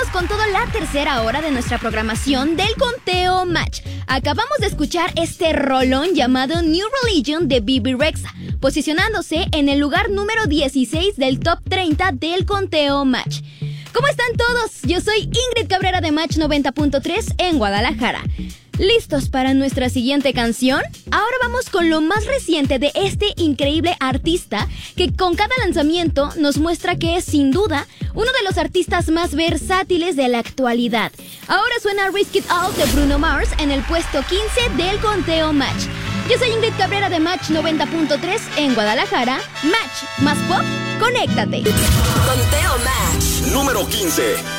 con toda la tercera hora de nuestra programación del Conteo Match. Acabamos de escuchar este rolón llamado New Religion de Bebe Rexha, posicionándose en el lugar número 16 del top 30 del Conteo Match. ¿Cómo están todos? Yo soy Ingrid Cabrera de Match 90.3 en Guadalajara. ¿Listos para nuestra siguiente canción? Ahora vamos con lo más reciente de este increíble artista que con cada lanzamiento nos muestra que es sin duda uno de los artistas más versátiles de la actualidad. Ahora suena Risk It All de Bruno Mars en el puesto 15 del Conteo Match. Yo soy Ingrid Cabrera de Match 90.3 en Guadalajara. Match más pop, conéctate. Conteo Match número 15.